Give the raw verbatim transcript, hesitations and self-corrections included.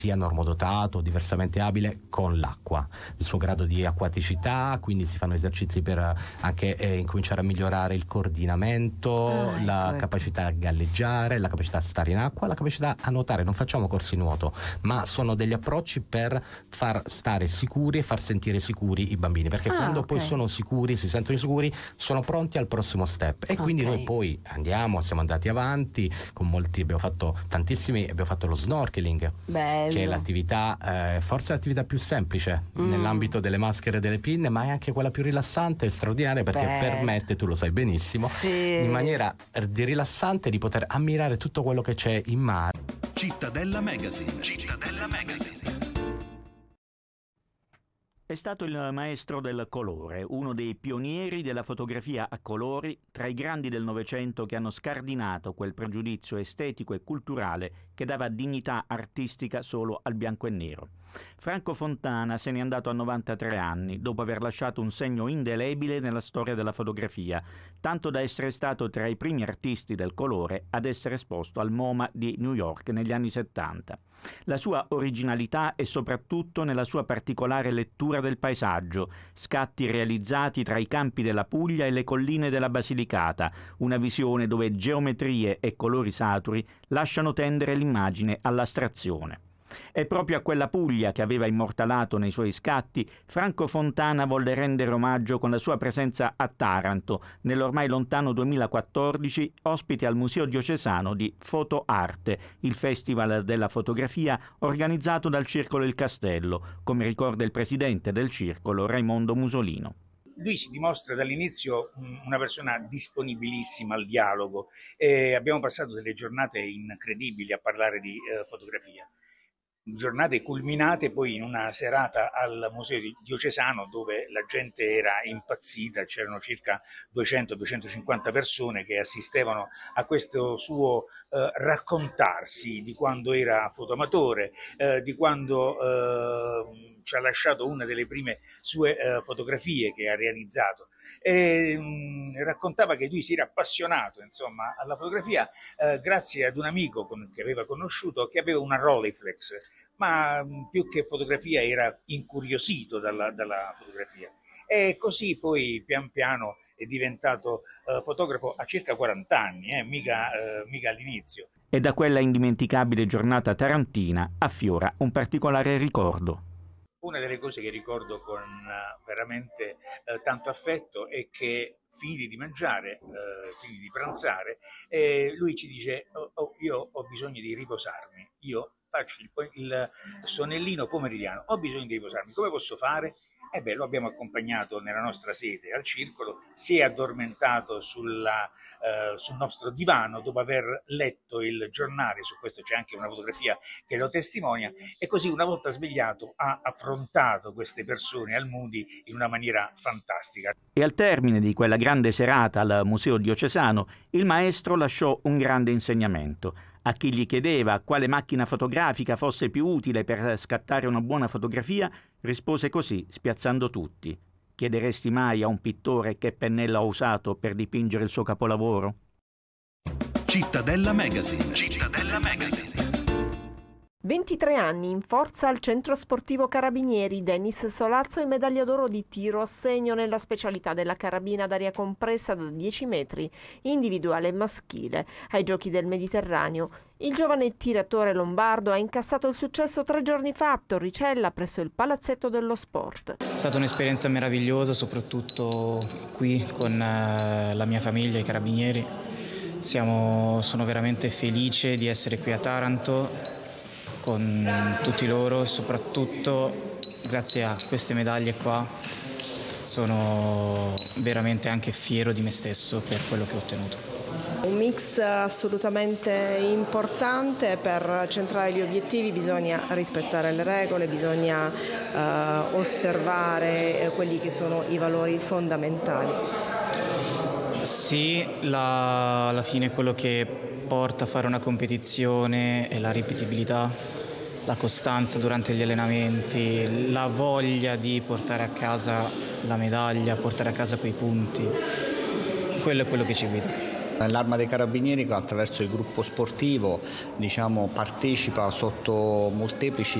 sia normodotato, diversamente abile, con l'acqua, il suo grado di acquaticità, quindi si fanno esercizi per anche eh, incominciare a migliorare il coordinamento, Ah, ecco, la ecco. capacità a galleggiare, la capacità a stare in acqua, la capacità a nuotare. Non facciamo corsi nuoto, ma sono degli approcci per far stare sicuri e far sentire sicuri i bambini, perché Ah, quando ok. poi sono sicuri, si sentono sicuri, sono pronti al prossimo step, e quindi Ok. noi poi andiamo, siamo andati avanti con molti, abbiamo fatto tantissimi, abbiamo fatto lo snorkeling, Bello. che è l'attività, eh, forse l'attività più semplice Mm. nell'ambito delle maschere e delle pinne, ma è anche quella più rilassante e straordinaria, perché Bella. permette, tu lo sai benissimo, Sì. in maniera eh, di rilassante, di poter ammirare tutto quello che c'è in mare. Cittadella Magazine. Cittadella Magazine. È stato il maestro del colore, uno dei pionieri della fotografia a colori, tra i grandi del Novecento che hanno scardinato quel pregiudizio estetico e culturale che dava dignità artistica solo al bianco e nero. Franco Fontana se n'è andato a novantatré anni, dopo aver lasciato un segno indelebile nella storia della fotografia, tanto da essere stato tra i primi artisti del colore ad essere esposto al MoMA di New York negli anni settanta. La sua originalità è soprattutto nella sua particolare lettura del paesaggio, scatti realizzati tra i campi della Puglia e le colline della Basilicata, una visione dove geometrie e colori saturi lasciano tendere l'immagine all'astrazione. È proprio a quella Puglia che aveva immortalato nei suoi scatti Franco Fontana volle rendere omaggio con la sua presenza a Taranto, nell'ormai lontano duemilaquattordici, ospite al Museo Diocesano di Foto Arte, il festival della fotografia organizzato dal Circolo Il Castello, come ricorda il presidente del circolo Raimondo Musolino. Lui si dimostra dall'inizio una persona disponibilissima al dialogo e abbiamo passato delle giornate incredibili a parlare di eh, fotografia. Giornate culminate poi in una serata al Museo Diocesano dove la gente era impazzita, c'erano circa duecento duecentocinquanta persone che assistevano a questo suo eh, raccontarsi di quando era fotoamatore, eh, di quando eh, ci ha lasciato una delle prime sue eh, fotografie che ha realizzato. E, mh, raccontava che lui si era appassionato insomma alla fotografia eh, grazie ad un amico con, che aveva conosciuto, che aveva una Rolleiflex, ma mh, più che fotografia era incuriosito dalla, dalla fotografia, e così poi pian piano è diventato eh, fotografo a circa quaranta anni, eh, mica, eh, mica all'inizio. E da quella indimenticabile giornata tarantina affiora un particolare ricordo. Una delle cose che ricordo con uh, veramente uh, tanto affetto è che finiti di mangiare, uh, finiti di pranzare, eh, lui ci dice oh, oh, io ho bisogno di riposarmi, io faccio il, il sonnellino pomeridiano, ho bisogno di riposarmi, come posso fare? E beh, lo abbiamo accompagnato nella nostra sede al circolo, si è addormentato sulla, eh, sul nostro divano dopo aver letto il giornale, su questo c'è anche una fotografia che lo testimonia, e così una volta svegliato ha affrontato queste persone al Moody in una maniera fantastica. E al termine di quella grande serata al Museo Diocesano, il maestro lasciò un grande insegnamento. A chi gli chiedeva quale macchina fotografica fosse più utile per scattare una buona fotografia, rispose così, spiazzando tutti: chiederesti mai a un pittore che pennello ha usato per dipingere il suo capolavoro? Cittadella Magazine. Cittadella Magazine. ventitré anni in forza al Centro Sportivo Carabinieri. Denis Solazzo è medaglia d'oro di tiro a segno nella specialità della carabina d'aria compressa da dieci metri, individuale e maschile, ai Giochi del Mediterraneo. Il giovane tiratore lombardo ha incassato il successo tre giorni fa a Torricella presso il Palazzetto dello Sport. È stata un'esperienza meravigliosa, soprattutto qui con eh, la mia famiglia, i Carabinieri. Siamo, sono veramente felice di essere qui a Taranto con tutti loro, e soprattutto grazie a queste medaglie qua sono veramente anche fiero di me stesso per quello che ho ottenuto. Un mix assolutamente importante. Per centrare gli obiettivi bisogna rispettare le regole, bisogna eh, osservare quelli che sono i valori fondamentali. Sì, la, alla fine quello che porta a fare una competizione è la ripetibilità, la costanza durante gli allenamenti, la voglia di portare a casa la medaglia, portare a casa quei punti. Quello è quello che ci guida. L'Arma dei Carabinieri attraverso il gruppo sportivo diciamo, partecipa sotto molteplici